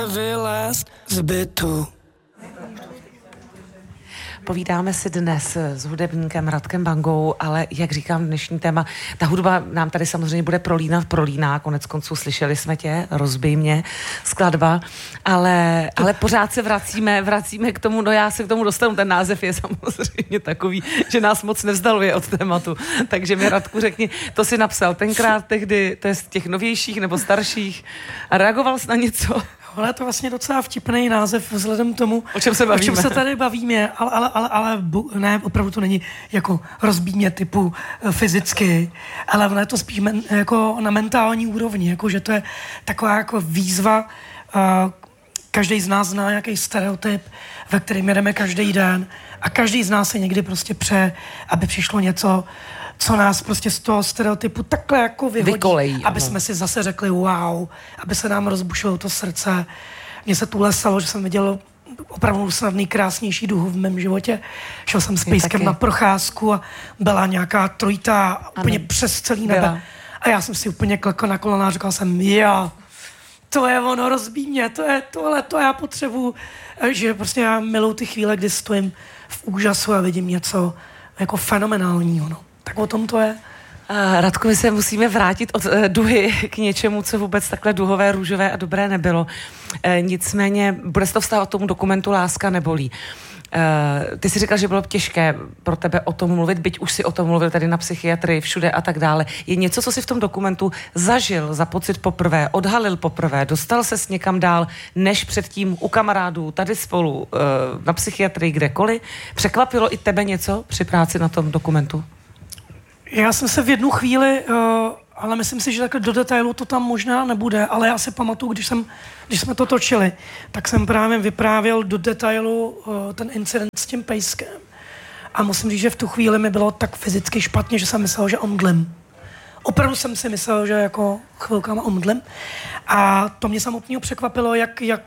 nevylézt z bytu. Povídáme si dnes s hudebníkem Radkem Bangou, ale jak říkám, dnešní téma, ta hudba nám tady samozřejmě bude prolíná, konec konců slyšeli jsme tě, Rozbij mě, skladba, ale pořád se vracíme k tomu, no já se k tomu dostanu, ten název je samozřejmě takový, že nás moc nevzdaluje od tématu, takže mi Radku řekni, to si napsal tenkrát tehdy, to je z těch novějších nebo starších a reagoval jsi na něco? Ale je to vlastně docela vtipný název vzhledem k tomu, o čem se tady bavíme, ale ne, opravdu to není jako rozbít mě typu fyzicky, ale ono je to spíš jako na mentální úrovni, jako že to je taková jako výzva, každý z nás zná nějaký stereotyp, ve kterém jedeme každý den a každý z nás se někdy prostě přeje, aby přišlo něco, co nás prostě z toho stereotypu takhle jako vyhodí, aby jsme si zase řekli wow, aby se nám rozbušilo to srdce. Mně se tuhle stalo, že jsem viděl opravdu snadný, krásnější duhu v mém životě. Šel jsem s pejskem na procházku a byla nějaká trojita úplně přes celý nebe. A já jsem si úplně klekl na kolena a říkal jsem, to je ono, rozbí mě, to je tohle, to já potřebuju. Že prostě já miluji ty chvíle, kdy stojím v úžasu a vidím něco jako fenomenálního, no. Tak o tom to je. Radku, my se musíme vrátit od duhy k něčemu, co vůbec takhle duhové, růžové a dobré nebylo. Nicméně, bude se to vztahovat tomu dokumentu Láska nebolí. Ty jsi říkal, že bylo těžké pro tebe o tom mluvit, byť už si o tom mluvil tady na psychiatrii, všude a tak dále. Je něco, co jsi v tom dokumentu zažil za pocit poprvé, odhalil poprvé, dostal ses někam dál, než předtím u kamarádů, tady spolu, na psychiatrii, kdekoliv? Překvapilo i tebe něco při práci na tom dokumentu? Já jsem se v jednu chvíli, ale myslím si, že takhle do detailu to tam možná nebude, ale já si pamatuju, když jsme to točili, tak jsem právě vyprávěl do detailu ten incident s tím pejskem. A musím říct, že v tu chvíli mi bylo tak fyzicky špatně, že jsem myslel, že omdlím. Opravdu jsem si myslel, že jako chvilkama omdlím. A to mě samotného překvapilo,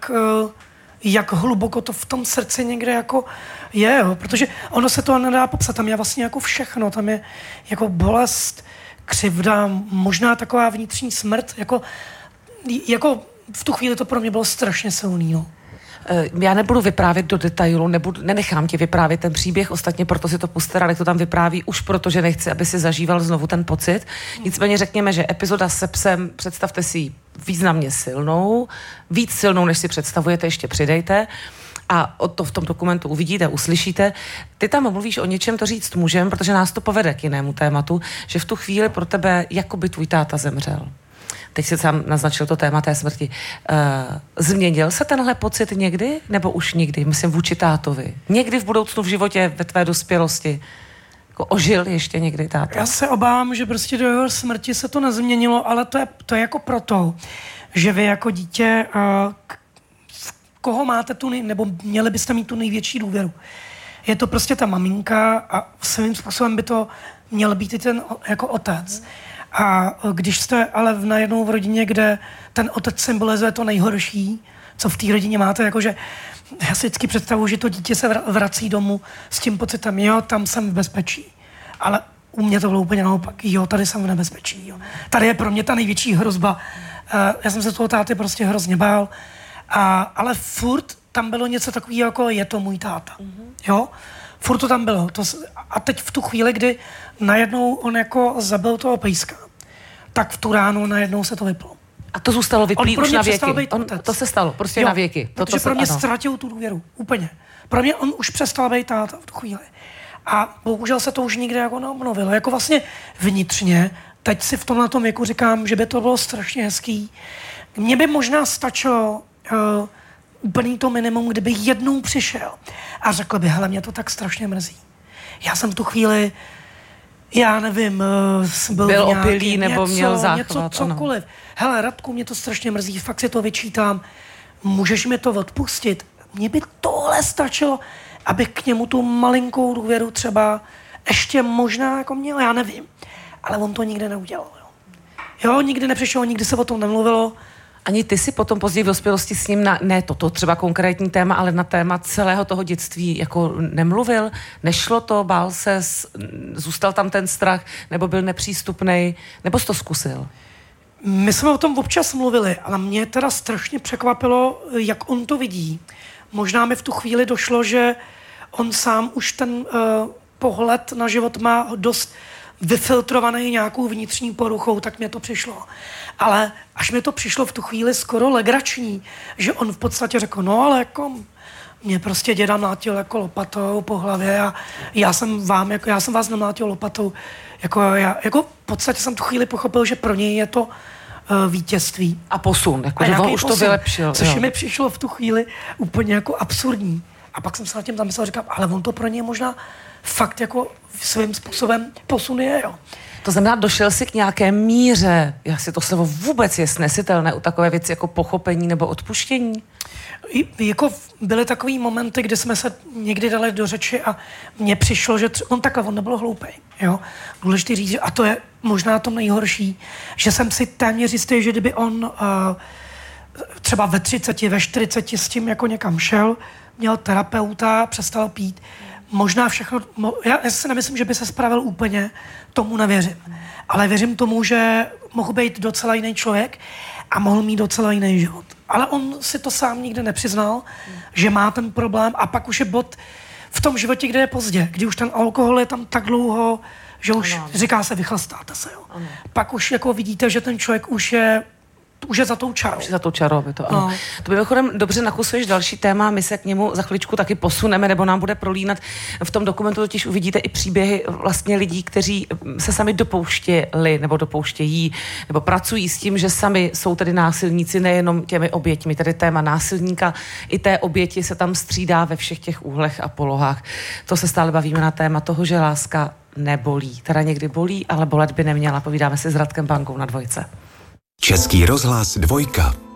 jak hluboko to v tom srdci někde jako je, protože ono se to nedá popsat, tam je vlastně jako všechno, tam je jako bolest, křivda, možná taková vnitřní smrt, jako v tu chvíli to pro mě bylo strašně silný, no. Já nebudu vyprávět do detailu, nenechám tě vyprávět ten příběh, ostatně proto si to puste, ale to tam vypráví už proto, že nechci, aby si zažíval znovu ten pocit. Nicméně řekněme, že epizoda se psem, představte si ji významně silnou, víc silnou, než si představujete, ještě přidejte. A to v tom dokumentu uvidíte, uslyšíte. Ty tam mluvíš o něčem, to říct můžem, protože nás to povede k jinému tématu, že v tu chvíli pro tebe jako by tvůj táta zemřel. Teď si sám naznačil to téma té smrti. Změnil se tenhle pocit někdy, nebo už nikdy? Myslím vůči tátovi. Někdy v budoucnu v životě, ve tvé dospělosti, jako ožil ještě někdy táta? Já se obávám, že prostě do jeho smrti se to nezměnilo, ale to je jako proto, že vy jako dítě, koho máte nebo měli byste mít tu největší důvěru. Je to prostě ta maminka a svým způsobem by to měl být i ten jako otec. A když jste ale najednou v rodině, kde ten otec symbolizuje to nejhorší, co v té rodině máte, jakože já si vždycky představuji, že to dítě se vrací domů s tím pocitem, tam jsem v bezpečí. Ale u mě to bylo úplně naopak, tady jsem v nebezpečí. Tady je pro mě ta největší hrozba. Já jsem se toho táty prostě hrozně bál. Ale furt tam bylo něco takového, jako je to můj táta. Furt to tam bylo. A teď v tu chvíli, kdy najednou on jako zabil toho pejska, tak v tu ránu najednou se to vyplo. A to zůstalo vyplý už na věky. To se stalo, prostě na věky. Protože pro mě ztratil tu důvěru. Úplně. Pro mě on už přestal být táta v tu chvíli. A bohužel se to už nikdy jako neobnovilo. Jako vlastně vnitřně, teď si v tomhletom věku říkám, že by to bylo strašně hezký. Mně by možná stačilo úplný to minimum, kdyby jednou přišel a řekl by, hele, mě to tak strašně mrzí. Já jsem v tu chvíli, já nevím, byl opilý nebo měl záchvat. Něco, cokoliv. Hele, Radku, mě to strašně mrzí, fakt si to vyčítám, můžeš mi to odpustit? Mně by tohle stačilo, aby k němu tu malinkou důvěru třeba ještě možná jako měl, já nevím. Ale on to nikdy neudělal. Nikdy nepřišel, nikdy se o tom nemluvilo. Ani ty si potom později v dospělosti s ním ne toto třeba konkrétní téma, ale na téma celého toho dětství jako nemluvil? Nešlo to, bál se, zůstal tam ten strach, nebo byl nepřístupnej, nebo jsi to zkusil? My jsme o tom občas mluvili, ale mě teda strašně překvapilo, jak on to vidí. Možná mi v tu chvíli došlo, že on sám už ten pohled na život má dost vyfiltrovaný nějakou vnitřní poruchou, tak mě to přišlo. Ale až mi to přišlo v tu chvíli skoro legrační, že on v podstatě řekl, no ale jako mě prostě děda mlátil jako lopatou po hlavě a já jsem vás nemlátil lopatou. Jako v podstatě jsem tu chvíli pochopil, že pro něj je to vítězství. A posun, jako že on už to vylepšil. Což mi přišlo v tu chvíli úplně jako absurdní. A pak jsem se nad tím zamyslel, říkám, ale on to pro něj možná fakt jako svým způsobem posun je, jo. To znamená, došel si k nějaké míře, si to slovo vůbec je snesitelné u takové věci jako pochopení nebo odpuštění? Jako byly takový momenty, kdy jsme se někdy dali do řeči a mně přišlo, že on nebyl hloupej, jo. Důležitý říct, a to je možná to nejhorší, že jsem si téměř jistý, že kdyby on třeba ve 30, ve 40 s tím jako někam šel, měl terapeuta, přestal pít, možná všechno, já si nemyslím, že by se spravil úplně, tomu nevěřím. Ale věřím tomu, že mohl být docela jiný člověk a mohl mít docela jiný život. Ale on si to sám nikdy nepřiznal, že má ten problém a pak už je bod v tom životě, kde je pozdě, kdy už ten alkohol je tam tak dlouho, že už říká se, vychlastáte se. Jo. Pak už jako vidíte, že ten člověk už je za tou čarou. Za tou čarou, by to, ano. No. To mimochodem dobře nakusuješ další téma, my se k němu za chviličku taky posuneme, nebo nám bude prolínat. V tom dokumentu totiž uvidíte i příběhy vlastně lidí, kteří se sami dopouštěli, nebo dopouštějí, nebo pracují s tím, že sami jsou tedy násilníci, nejenom těmi oběťmi, tedy téma násilníka, i té oběti se tam střídá ve všech těch úhlech a polohách. To se stále bavíme na téma toho, že láska nebolí. Teda někdy bolí, ale bolet by neměla. Povídáme si s Radkem Bankou na Dvojce. Český rozhlas 2.